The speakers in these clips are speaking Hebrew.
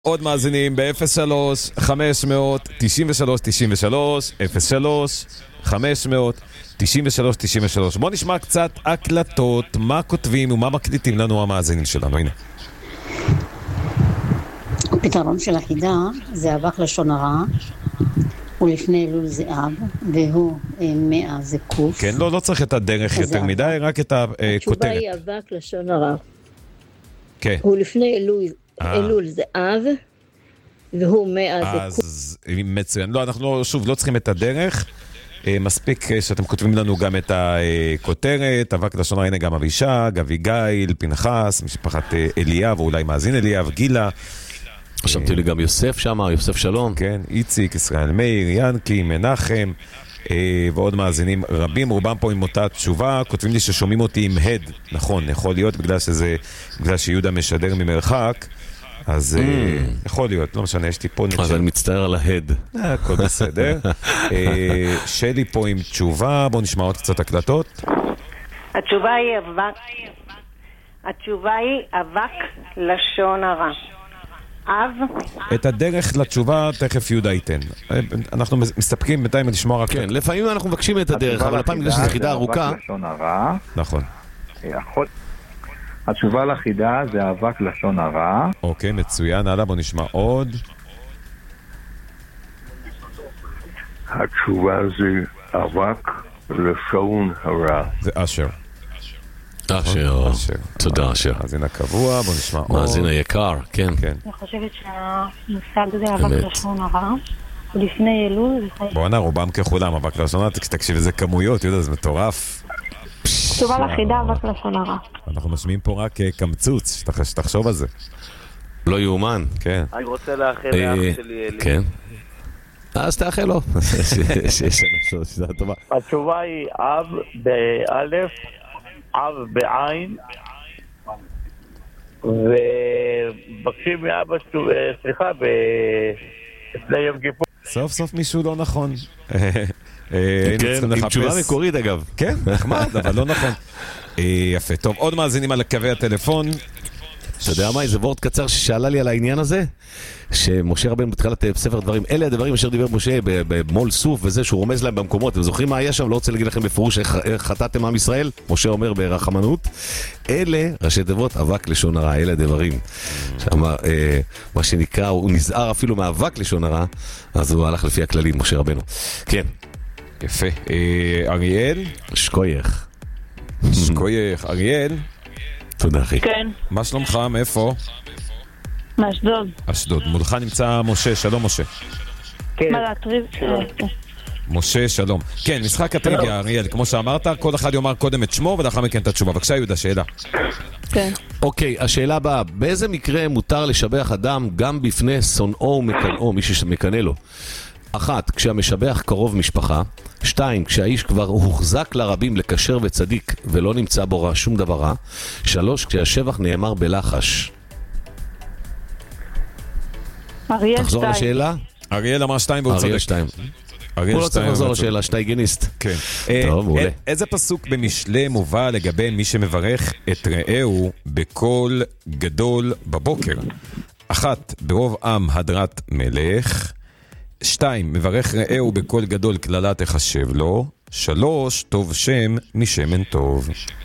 עוד מאזינים ב-03 500 93 93 03 500 93 93. בוא נשמע קצת הקלטות, מה כותבים ומה מקליטים לנו המאזינים שלנו. הנה. הפתרון של החידה זה אבק לשון הרע, ולפני אלול זה אב, והוא 100 זה קוף. כן, לא צריך את הדרך יותר מדי, רק את הכותרת. התשובה היא אבק לשון הרע. כן. הוא לפני אלול זה אב, והוא 100 זה קוף. אז מצוין. לא, אנחנו שוב לא צריכים את הדרך. מספיק שאתם כותבים לנו גם את הכותרת, אבק לשון הרע, הנה גם אבישג, אביגיל, פנחס, משפחת אליאב, או אולי מאזין אליאב, גילה. חשבתי לי גם יוסף שם, יוסף שלום. כן, איציק, ישראל מאיר, ינקי, מנחם, ועוד מאזינים רבים, רובם פה עם אותה תשובה. כותבים לי ששומעים אותי עם הד, נכון, יכול להיות בגלל שיהודה משדר ממרחק, אז יכול להיות, לא משנה, יש לי פה אז אני מצטער על ההד. הכל בסדר. שלי פה עם תשובה, בואו נשמע עוד קצת הקלטות. התשובה היא אבק לשון הרע. אב. את הדרך לתשובה תכף יהודה ייתן. אנחנו מסתפקים בינתיים לשמוע רק... כן, לפעמים אנחנו מבקשים את הדרך, אבל לפעמים יש יחידה ארוכה. אבק לשון הרע. נכון. התשובה לחידה זה אבק לשון הרע. אוקיי, מצוין. הלאה, בוא נשמע עוד. התשובה זה אבק לשון הרע. זה אשר. אשר. תודה, אשר. מאזין הקבוע, בוא נשמע עוד. מאזין היקר, כן. אני חושבת שהמושג זה אבק לשון הרע. לפני אלול זה... בוא נע, רובם ככולם, אבק לשון הרע. תקשיב איזה כמויות, יהודה, זה מטורף. תשובה לחידה אבק לשון הרע. אנחנו משמיעים פה רק קמצוץ, שתחשוב על זה. לא יאומן. כן. אני רוצה לאחל לאח שלי אלי. כן. אז תאחל לו. התשובה היא אב באלף, אב בעין, ובקשים מאבא, סליחה, לפני יום כיפור. סוף סוף מישהו לא נכון. כן, עם תשובה מקורית אגב. כן, נחמד, אבל לא נכון. יפה, טוב, עוד מאזינים על קווי הטלפון. אתה יודע מה, איזה וורט קצר ששאלה לי על העניין הזה, שמשה רבנו בתחילת ספר דברים, אלה הדברים אשר דיבר משה במול סוף וזה, שהוא רומז להם במקומות. אתם זוכרים מה היה שם? לא רוצה להגיד לכם בפירוש איך חטאתם עם ישראל, משה אומר ברחמנות. אלה ראשי תיבות אבק לשון הרע, אלה הדברים. שאמר, מה שנקרא, הוא נזהר אפילו מאבק לשון הרע, אז הוא הלך לפי הכללים, משה רבנו. כן. יפה. אריאל? שקוייך. אריאל? תודה אחי. כן. מה שלומך? מאיפה? מאשדוד. אשדוד. מולך נמצא משה. שלום משה. מה להטריב? משה, שלום. כן, משחק הטריוויה, אריאל. כמו שאמרת, כל אחד יאמר קודם את שמו ולאחר מכן את התשובה. בבקשה יהודה, שאלה. כן. אוקיי, השאלה הבאה. באיזה מקרה מותר לשבח אדם גם בפני שונאו ומקנאו, מי שמקנא לו? 1. כשהמשבח קרוב משפחה. 2. כשהאיש כבר הוחזק לרבים לקשר וצדיק ולא נמצא בו שום דבר רע. 3. כשהשבח נאמר בלחש. אריאל 2. תחזור לשאלה? אריאל אמר 2 והוא צודק. אריאל 2. הוא לא צריך לחזור לשאלה, שטייגניסט. כן. טוב, מעולה. איזה פסוק במשלי מובא לגבי מי שמברך את רעהו בקול גדול בבוקר? 1. ברוב עם הדרת מלך. 2. מברך רעהו בקול גדול כללה תחשב לו. 3. טוב שם משמן טוב.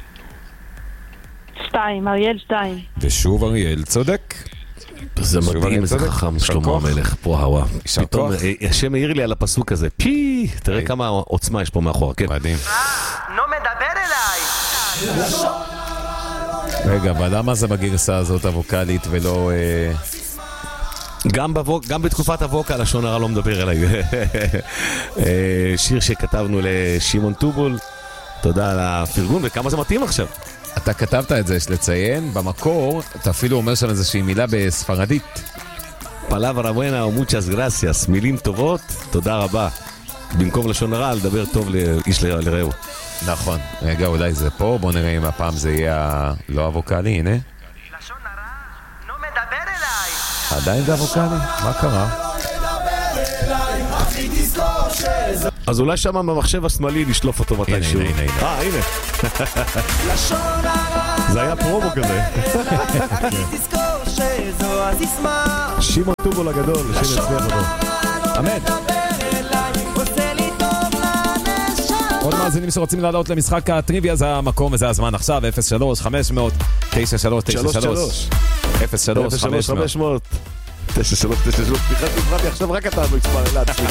2. אריאל 2. ושוב אריאל צודק. זה מדהים, איזה חכם שלמה המלך פה הווה. פתאום השם העיר לי על הפסוק הזה. תראה כמה עוצמה יש פה מאחור. מדהים. לא מדבר אליי. רגע, אבל למה זה בגרסה הזאת הווקלית ולא... גם בתקופת הווקל לשון הרע לא מדבר אליי. שיר שכתבנו לשמעון טובול. תודה על הפרגון, וכמה זה מתאים עכשיו. אתה כתבת את זה, יש לציין, במקור אתה אפילו אומר שם איזושהי מילה בספרדית. פלברה בואנה או מוצ'ס גרסיאס, מילים טובות, תודה רבה. במקום לשון הרע, לדבר טוב לאיש לרעהו. נכון. רגע, אולי זה פה, בוא נראה אם הפעם זה יהיה לא הווקלי, הנה. לשון הרע לא מדבר אליי. עדיין זה הווקלי? מה קרה? אז אולי שם במחשב השמאלי נשלוף אותו מתישהו. הנה. זה היה פרומו כזה. שזו הסיסמה. שמעון טובול הגדול, שנצליח אותו. אמן. עוד מאזינים שרוצים לעלות למשחק הטריוויה, זה המקום וזה הזמן עכשיו, 03-500-9393 03-500 93, 93, עכשיו רק אתה מספר לעצמי.